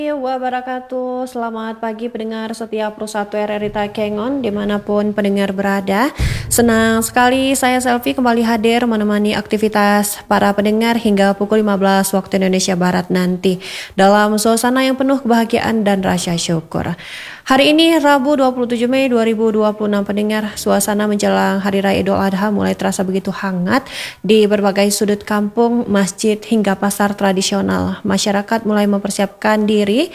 Wabarakatuh. Selamat pagi pendengar setiap Pro1 RRI Takengon dimanapun pendengar berada. Senang sekali saya Selfie kembali hadir menemani aktivitas para pendengar hingga pukul 15 waktu Indonesia Barat nanti dalam suasana yang penuh kebahagiaan dan rasa syukur. Hari ini Rabu 27 Mei 2026 pendengar, suasana menjelang Hari Raya Idul Adha mulai terasa begitu hangat di berbagai sudut kampung, masjid hingga pasar tradisional. Masyarakat mulai mempersiapkan diri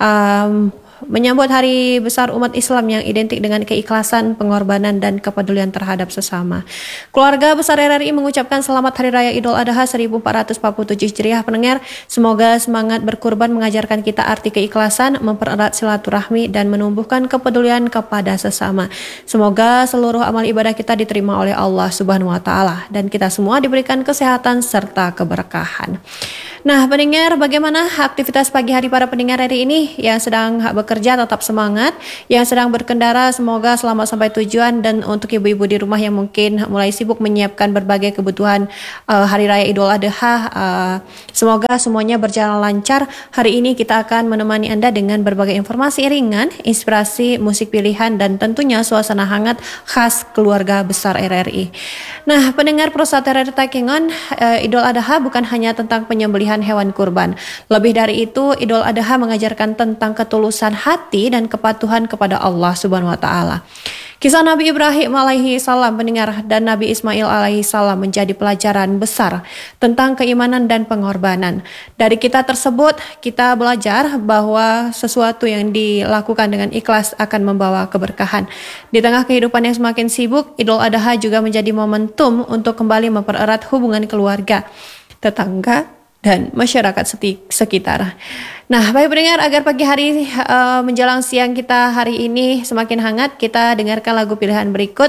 menyambut hari besar umat Islam yang identik dengan keikhlasan, pengorbanan, dan kepedulian terhadap sesama. Keluarga besar RRI mengucapkan selamat Hari Raya Idul Adha 1447 Hijriah pendengar. Semoga semangat berkurban mengajarkan kita arti keikhlasan, mempererat silaturahmi, dan menumbuhkan kepedulian kepada sesama. Semoga seluruh amal ibadah kita diterima oleh Allah Subhanahu wa Ta'ala, dan kita semua diberikan kesehatan serta keberkahan. Nah, pendengar, bagaimana aktivitas pagi hari para pendengar hari ini? Yang sedang bekerja tetap semangat, yang sedang berkendara semoga selamat sampai tujuan, dan untuk ibu-ibu di rumah yang mungkin mulai sibuk menyiapkan berbagai kebutuhan Hari Raya Idul Adha, semoga semuanya berjalan lancar. Hari ini kita akan menemani Anda dengan berbagai informasi ringan, inspirasi, musik pilihan, dan tentunya suasana hangat khas keluarga besar RRI. Nah, pendengar Pro1 RRI Takengon, Idul Adha bukan hanya tentang penyembelihan hewan kurban. Lebih dari itu, Idul Adha mengajarkan tentang ketulusan hati dan kepatuhan kepada Allah Subhanahu wa Ta'ala. Kisah Nabi Ibrahim alaihi salam pendengar dan Nabi Ismail alaihi salam menjadi pelajaran besar tentang keimanan dan pengorbanan. Dari kita tersebut, kita belajar bahwa sesuatu yang dilakukan dengan ikhlas akan membawa keberkahan. Di tengah kehidupan yang semakin sibuk, Idul Adha juga menjadi momentum untuk kembali mempererat hubungan keluarga, tetangga, dan masyarakat sekitar. Nah, baik pendengar, agar pagi hari menjelang siang kita hari ini semakin hangat, kita dengarkan lagu pilihan berikut.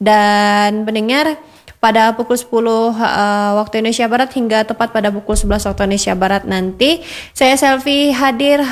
Dan pendengar, pada pukul 10 waktu Indonesia Barat hingga tepat pada pukul 11 waktu Indonesia Barat nanti, saya Selfie hadir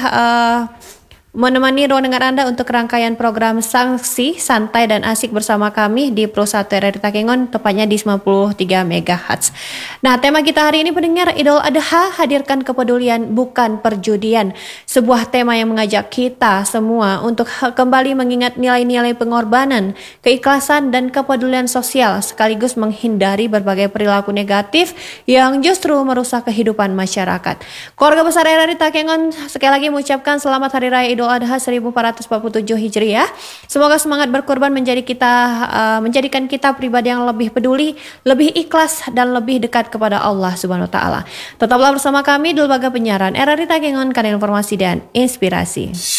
menemani ruang dengar Anda untuk rangkaian program Sanksi, Santai, dan Asik bersama kami di Pro1 RRI Takengon, tepatnya di 93 MHz. Nah, tema kita hari ini pendengar, Idul Adha hadirkan kepedulian bukan perjudian. Sebuah tema yang mengajak kita semua untuk kembali mengingat nilai-nilai pengorbanan, keikhlasan, dan kepedulian sosial, sekaligus menghindari berbagai perilaku negatif yang justru merusak kehidupan masyarakat. Keluarga besar RRI Takengon sekali lagi mengucapkan selamat Hari Raya Idul Adha 1447 Hijriah. Semoga semangat berkorban menjadikan kita pribadi yang lebih peduli, lebih ikhlas, dan lebih dekat kepada Allah Subhanahu wa Ta'ala. Tetaplah bersama kami di lembaga penyiaran RRI Takengon, kanal informasi dan inspirasi.